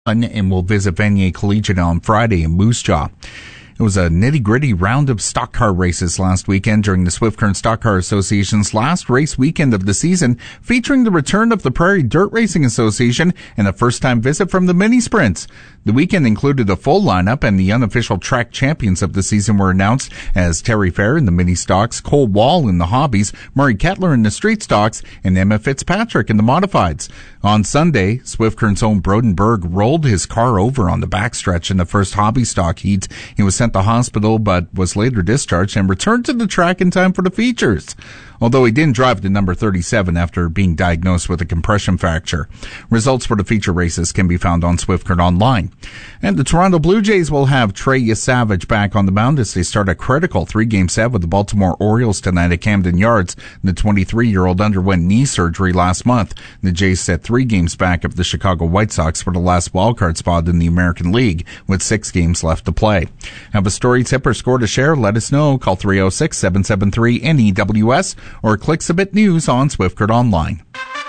and will visit Vanier Collegiate on Friday in Moose Jaw. It was a nitty-gritty round of stock car races last weekend during the Swift Current Stock Car Association's last race weekend of the season, featuring the return of the Prairie Dirt Racing Association and a first-time visit from the mini sprints. The weekend included a full lineup, and the unofficial track champions of the season were announced as Terry Fair in the mini stocks, Cole Wall in the hobbies, Murray Kettler in the street stocks, and Emma Fitzpatrick in the modifieds. On Sunday, Swift Current's own Brodenberg rolled his car over on the backstretch in the first hobby stock heat. He was sent to hospital but was later discharged and returned to the track in time for the features, although he didn't drive the number 37 after being diagnosed with a compression fracture. Results for the feature races can be found on Swift Current Online. And the Toronto Blue Jays will have Trey Yesavage back on the mound as they start a critical 3-game set with the Baltimore Orioles tonight at Camden Yards. The 23-year-old underwent knee surgery last month. The Jays set 3 games back of the Chicago White Sox for the last wildcard spot in the American League, with 6 games left to play. Have a story, tip, or score to share? Let us know. Call 306-773-NEWS or click Submit News on Swift Current Online.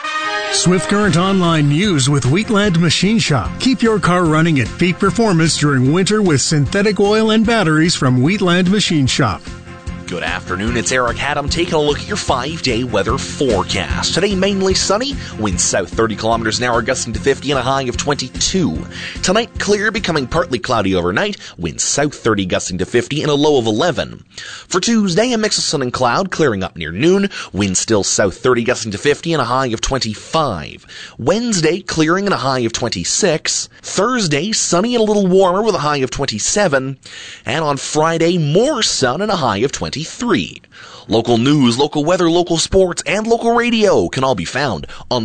Swift Current Online News with Wheatland Machine Shop. Keep your car running at peak performance during winter with synthetic oil and batteries from Wheatland Machine Shop. Good afternoon, it's Eric Haddam taking a look at your 5-day weather forecast. Today, mainly sunny, winds south 30 kilometers an hour, gusting to 50 and a high of 22. Tonight, clear, becoming partly cloudy overnight, winds south 30, gusting to 50 and a low of 11. For Tuesday, a mix of sun and cloud, clearing up near noon, winds still south 30, gusting to 50 and a high of 25. Wednesday, clearing and a high of 26. Thursday, sunny and a little warmer with a high of 27. And on Friday, more sun and a high of 23. Local news, local weather, local sports, and local radio can all be found on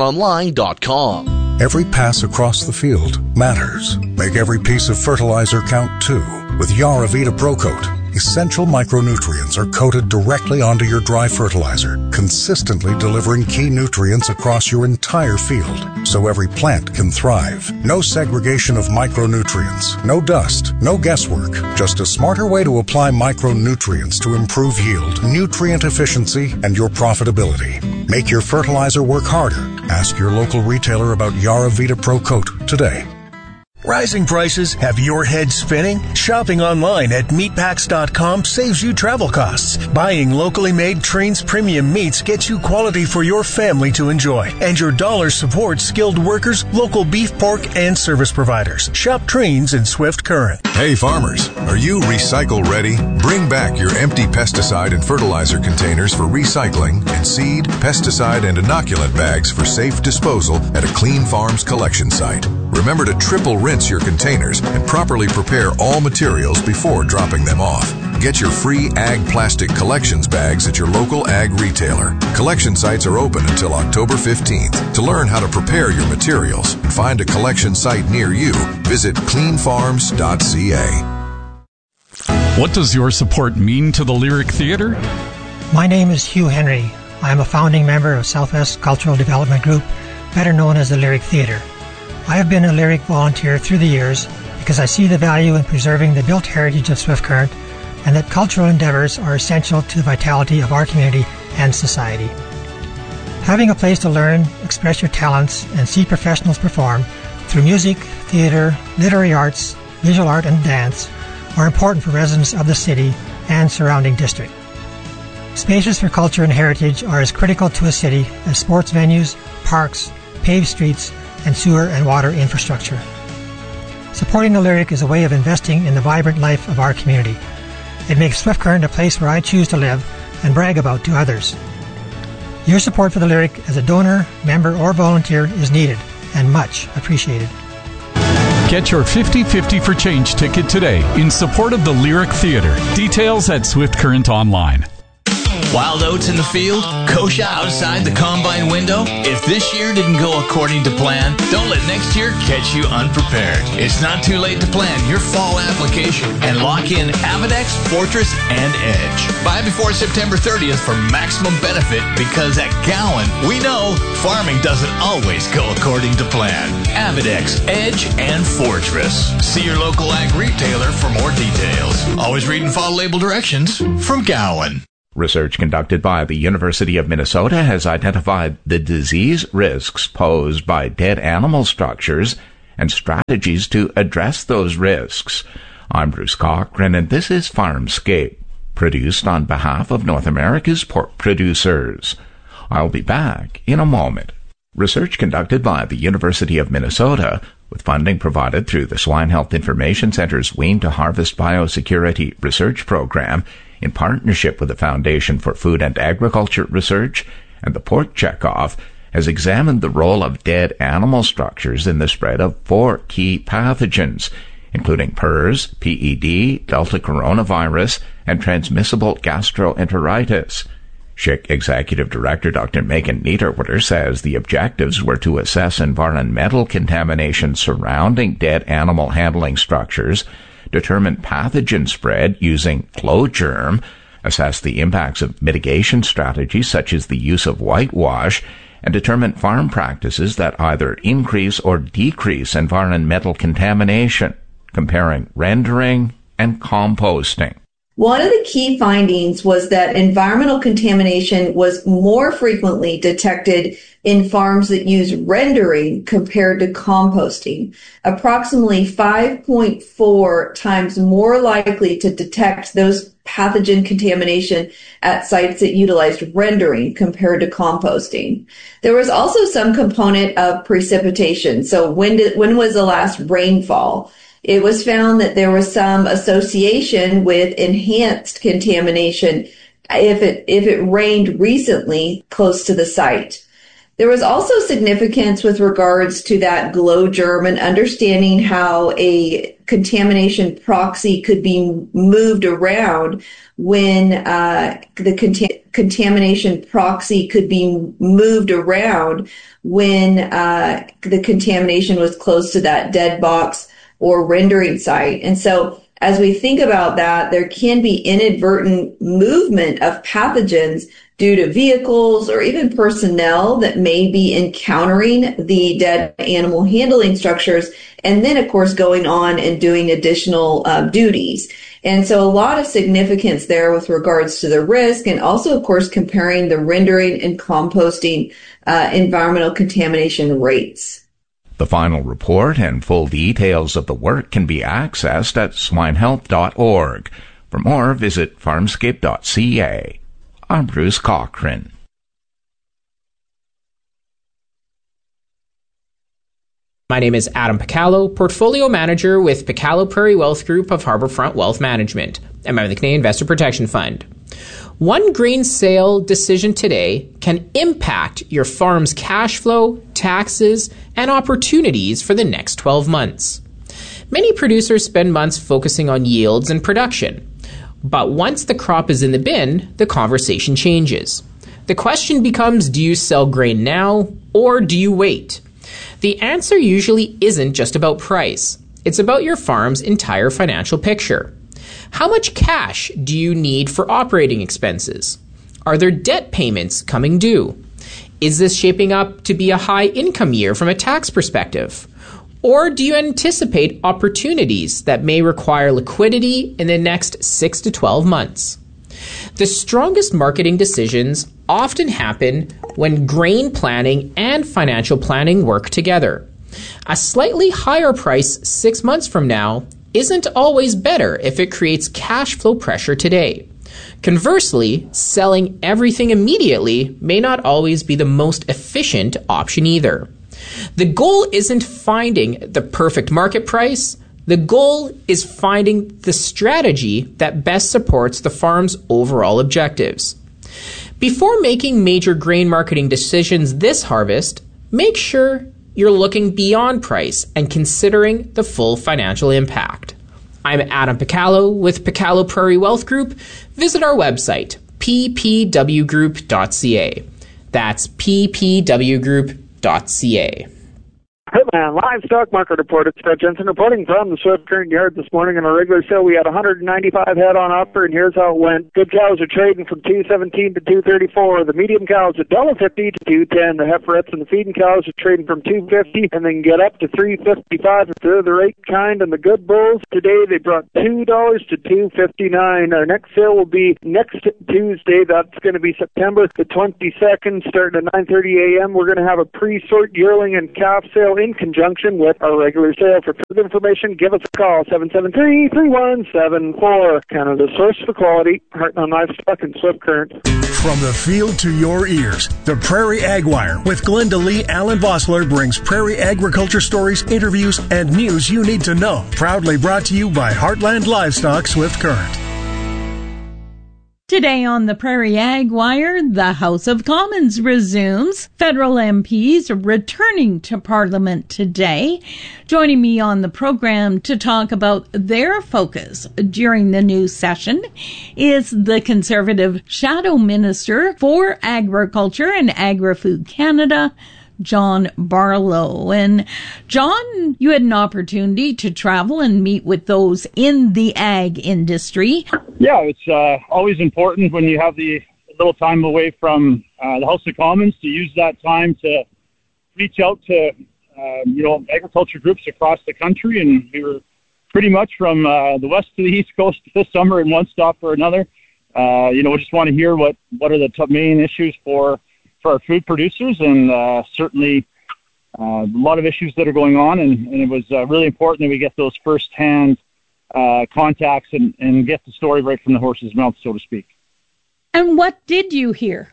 SwiftCurrentOnline.com. Every pass across the field matters. Make every piece of fertilizer count too. With Yaravita ProCoat, essential micronutrients are coated directly onto your dry fertilizer, consistently delivering key nutrients across your entire field, so every plant can thrive. No segregation of micronutrients, no dust, no guesswork, just a smarter way to apply micronutrients to improve yield, nutrient efficiency, and your profitability. Make your fertilizer work harder. Ask your local retailer about Yaravita ProCoat today. Rising prices have your head spinning? Shopping online at meatpacks.com saves you travel costs. Buying locally made Trains premium meats gets you quality for your family to enjoy. And your dollar supports skilled workers, local beef, pork, and service providers. Shop Trains in Swift Current. Hey farmers, are you recycle ready? Bring back your empty pesticide and fertilizer containers for recycling and seed, pesticide, and inoculant bags for safe disposal at a Clean Farms collection site. Remember to triple rinse your containers and properly prepare all materials before dropping them off. Get your free Ag Plastic Collections bags at your local ag retailer. Collection sites are open until October 15th. To learn how to prepare your materials and find a collection site near you, visit cleanfarms.ca. What does your support mean to the Lyric Theatre? My name is Hugh Henry. I am a founding member of Southwest Cultural Development Group, better known as the Lyric Theatre. I have been a Lyric volunteer through the years because I see the value in preserving the built heritage of Swift Current and that cultural endeavors are essential to the vitality of our community and society. Having a place to learn, express your talents, and see professionals perform through music, theater, literary arts, visual art, and dance are important for residents of the city and surrounding district. Spaces for culture and heritage are as critical to a city as sports venues, parks, paved streets, and sewer and water infrastructure. Supporting the Lyric is a way of investing in the vibrant life of our community. It makes Swift Current a place where I choose to live and brag about to others. Your support for the Lyric as a donor, member, or volunteer is needed and much appreciated. Get your 50/50 for Change ticket today in support of the Lyric Theatre. Details at Swift Current Online. Wild oats in the field, kosher outside the combine window. If this year didn't go according to plan, don't let next year catch you unprepared. It's not too late to plan your fall application and lock in Avidex, Fortress, and Edge. Buy before September 30th for maximum benefit because at Gowan, we know farming doesn't always go according to plan. Avidex, Edge, and Fortress. See your local ag retailer for more details. Always read and follow label directions from Gowan. Research conducted by the University of Minnesota has identified the disease risks posed by dead animal structures and strategies to address those risks. I'm Bruce Cochran, and this is Farmscape, produced on behalf of North America's pork producers. I'll be back in a moment. Research conducted by the University of Minnesota, with funding provided through the Swine Health Information Center's Wean to Harvest Biosecurity Research Program, in partnership with the Foundation for Food and Agriculture Research and the Pork Checkoff, has examined the role of dead animal structures in the spread of 4 key pathogens, including PRRS, PED, Delta coronavirus, and transmissible gastroenteritis. SHIC Executive Director Dr. Megan Niederwitter says the objectives were to assess environmental contamination surrounding dead animal handling structures, determine pathogen spread using flow germ, assess the impacts of mitigation strategies such as the use of whitewash, and determine farm practices that either increase or decrease environmental contamination, comparing rendering and composting. One of the key findings was that environmental contamination was more frequently detected in farms that use rendering compared to composting, approximately 5.4 times more likely to detect those pathogen contamination at sites that utilized rendering compared to composting. There was also some component of precipitation. So when was the last rainfall? It was found that there was some association with enhanced contamination if it rained recently close to the site. There was also significance with regards to that glow germ and understanding how a contamination proxy could be moved around when the contamination proxy could be moved around when the contamination was close to that dead box or rendering site. And so as we think about that, there can be inadvertent movement of pathogens due to vehicles or even personnel that may be encountering the dead animal handling structures, and then, of course, going on and doing additional duties. And so a lot of significance there with regards to the risk, and also, of course, comparing the rendering and composting environmental contamination rates. The final report and full details of the work can be accessed at swinehealth.org. For more, visit farmscape.ca. I'm Bruce Cochran. My name is Adam Picallo, Portfolio Manager with Picallo Prairie Wealth Group of Harbourfront Wealth Management, and I'm the Canadian Investor Protection Fund. One grain sale decision today can impact your farm's cash flow, taxes, and opportunities for the next 12 months. Many producers spend months focusing on yields and production. But once the crop is in the bin, the conversation changes. The question becomes, do you sell grain now or do you wait? The answer usually isn't just about price. It's about your farm's entire financial picture. How much cash do you need for operating expenses? Are there debt payments coming due? Is this shaping up to be a high income year from a tax perspective? Or do you anticipate opportunities that may require liquidity in the next 6 to 12 months? The strongest marketing decisions often happen when grain planning and financial planning work together. A slightly higher price 6 months from now isn't always better if it creates cash flow pressure today. Conversely, selling everything immediately may not always be the most efficient option either. The goal isn't finding the perfect market price. The goal is finding the strategy that best supports the farm's overall objectives. Before making major grain marketing decisions this harvest, make sure you're looking beyond price and considering the full financial impact. I'm Adam Picallo with Picallo Prairie Wealth Group. Visit our website, ppwgroup.ca. That's ppwgroup.ca. Hitman Livestock Market Report. It's Fred Jensen reporting from the Swift Current Yard this morning. On a regular sale, we had 195 head on offer, and here's how it went. Good cows are trading from $2.17 to $2.34. The medium cows are $1.50 to $2.10. The heiferettes and the feeding cows are trading from $2.50 and then get up to $3.55 if they're the right kind. And the good bulls today, they brought $2 to $2.59. Our next sale will be next Tuesday. That's going to be September the 22nd, starting at 9:30 a.m. We're going to have a pre-sort yearling and calf sale in conjunction with our regular sale. For further information, give us a call, 773-3174. Canada's source for quality, Heartland Livestock and Swift Current. From the field to your ears, the Prairie Ag Wire with Glenda Lee Allen Vossler brings prairie agriculture stories, interviews, and news you need to know. Proudly brought to you by Heartland Livestock Swift Current. Today on the Prairie Ag Wire, the House of Commons resumes. Federal MPs returning to Parliament today. Joining me on the program to talk about their focus during the new session is the Conservative Shadow Minister for Agriculture and Agri-Food Canada, John Barlow. And John, you had an opportunity to travel and meet with those in the ag industry. Yeah, it's always important when you have the little time away from the House of Commons to use that time to reach out to agriculture groups across the country. And we were pretty much from the west to the east coast this summer in one stop or another. We just want to hear what are the main issues for our food producers, and certainly a lot of issues that are going on, and it was really important that we get those first-hand contacts and get the story right from the horse's mouth, so to speak. And what did you hear?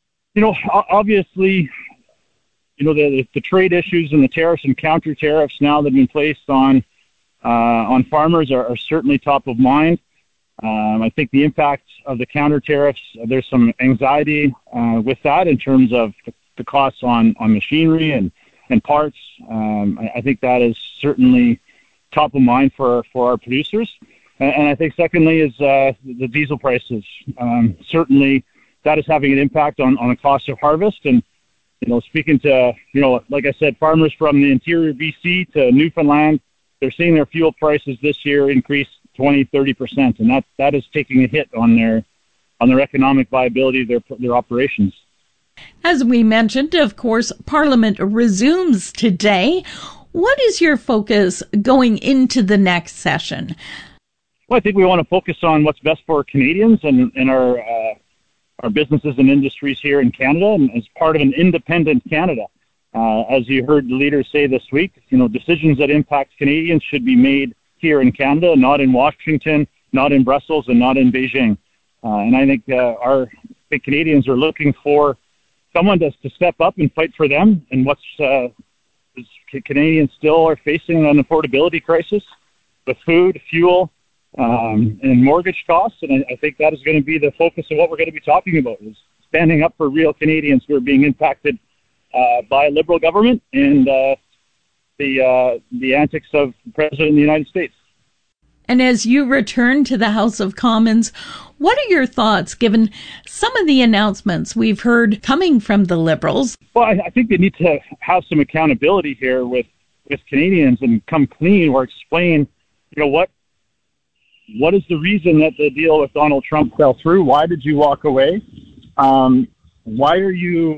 Obviously, the trade issues and the tariffs and counter tariffs now that have been placed on farmers are certainly top of mind. I think the impact of the counter tariffs, there's some anxiety with that in terms of the costs on machinery and parts. I think that is certainly top of mind for our producers. And I think secondly is the diesel prices. Certainly that is having an impact on the cost of harvest. And, speaking to, like I said, farmers from the interior BC to Newfoundland, they're seeing their fuel prices this year increase 20-30%, and that is taking a hit on their economic viability of their operations. As we mentioned, of course, Parliament resumes today. What is your focus going into the next session? Well, I think we want to focus on what's best for Canadians and our businesses and industries here in Canada, and as part of an independent Canada. As you heard the leaders say this week, decisions that impact Canadians should be made here in Canada, not in Washington, not in Brussels, and not in Beijing. And I think the Canadians are looking for someone to step up and fight for them. And Canadians still are facing an affordability crisis with food, fuel, and mortgage costs. And I think that is going to be the focus of what we're going to be talking about, is standing up for real Canadians who are being impacted by a Liberal government and the antics of the President of the United States. And as you return to the House of Commons, what are your thoughts given some of the announcements we've heard coming from the Liberals? Well, I think they need to have some accountability here with Canadians and come clean or explain, what is the reason that the deal with Donald Trump fell through? Why did you walk away? Why are you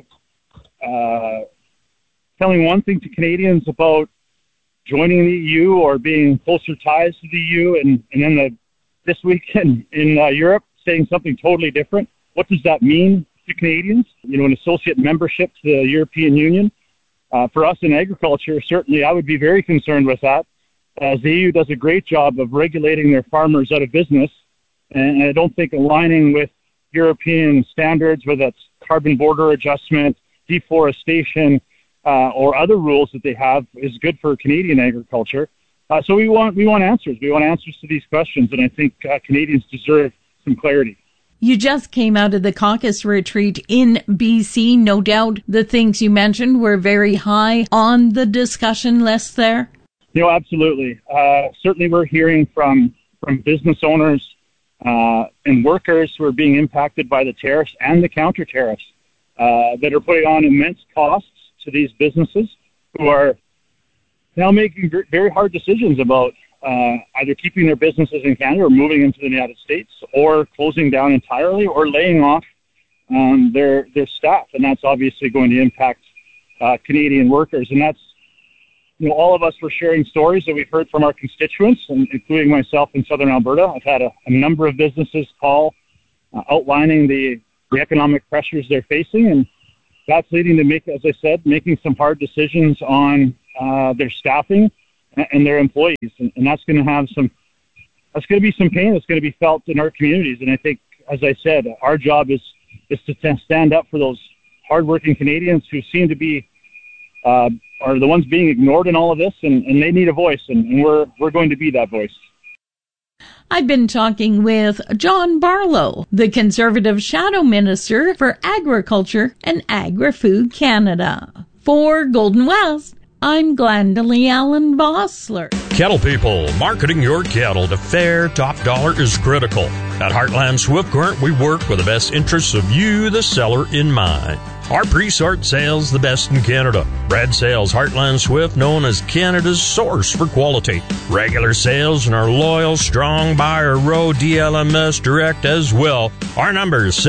telling one thing to Canadians about joining the EU or being closer ties to the EU, and then this week in Europe saying something totally different? What does that mean to Canadians? An associate membership to the European Union. For us in agriculture, certainly I would be very concerned with that, as the EU does a great job of regulating their farmers out of business, and I don't think aligning with European standards, whether that's carbon border adjustment, deforestation, or other rules that they have, is good for Canadian agriculture. So we want answers. We want answers to these questions, and I think Canadians deserve some clarity. You just came out of the caucus retreat in BC. No doubt the things you mentioned were very high on the discussion list there. Absolutely. Certainly we're hearing from business owners and workers who are being impacted by the tariffs and the counter tariffs that are putting on immense costs to these businesses who are now making very hard decisions about either keeping their businesses in Canada or moving into the United States, or closing down entirely or laying off their staff. And that's obviously going to impact Canadian workers. And that's, all of us were sharing stories that we've heard from our constituents, including myself in Southern Alberta. I've had a number of businesses call outlining the economic pressures they're facing, and that's leading to making some hard decisions on their staffing and their employees, and that's going to be some pain that's going to be felt in our communities. And I think, as I said, our job is to stand up for those hardworking Canadians who seem to be are the ones being ignored in all of this, and they need a voice, and we're going to be that voice. I've been talking with John Barlow, the Conservative Shadow Minister for Agriculture and Agri-Food Canada. For Golden West, I'm Glendalee Allen Vossler. Cattle people, marketing your cattle to fair top dollar is critical. At Heartland Swift Current, we work with the best interests of you, the seller, in mind. Our pre-sort sales the best in Canada. Bred sales Heartland Swift, known as Canada's source for quality. Regular sales and our loyal, strong buyer row DLMS Direct as well. Our number is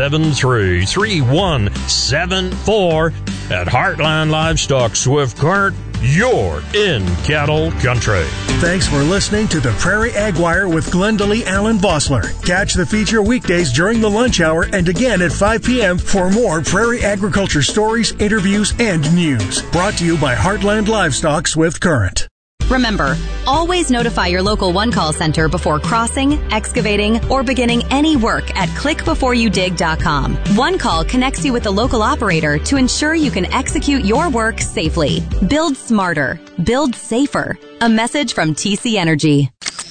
773-3174. At Heartland Livestock Swift Current, you're in cattle country. Thanks for listening to the Prairie Ag Wire with Glendalee Allen Vossler. Catch the feature weekdays during the lunch hour and again at 5 p.m. for more prairie agriculture stories, interviews, and news. Brought to you by Heartland Livestock Swift Current. Remember, always notify your local one-call center before crossing, excavating, or beginning any work at clickbeforeyoudig.com. One Call connects you with the local operator to ensure you can execute your work safely. Build smarter. Build safer. A message from TC Energy.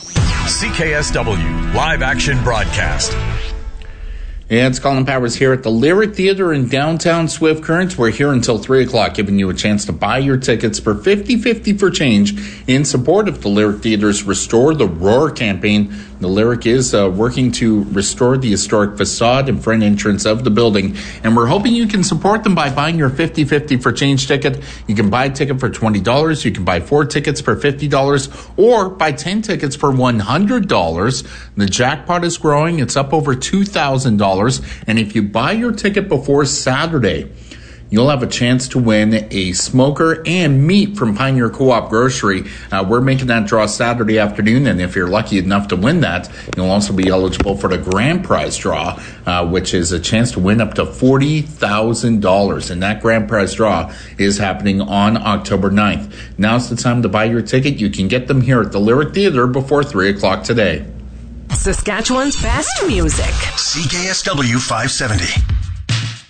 CKSW Live Action Broadcast. Yeah, it's Colin Powers here at the Lyric Theatre in downtown Swift Current. We're here until 3 o'clock, giving you a chance to buy your tickets for 50-50 for change in support of the Lyric Theatre's Restore the Roar campaign. The Lyric is working to restore the historic facade and front entrance of the building, and we're hoping you can support them by buying your 50-50 for change ticket. You can buy a ticket for $20, you can buy 4 tickets for $50, or buy 10 tickets for $100. The jackpot is growing. It's up over $2,000. And if you buy your ticket before Saturday, you'll have a chance to win a smoker and meat from Pioneer Co-op Grocery. We're making that draw Saturday afternoon, and if you're lucky enough to win that, you'll also be eligible for the grand prize draw, which is a chance to win up to $40,000. And that grand prize draw is happening on October 9th. Now's the time to buy your ticket. You can get them here at the Lyric Theatre before 3 o'clock today. Saskatchewan's best music. CKSW 570.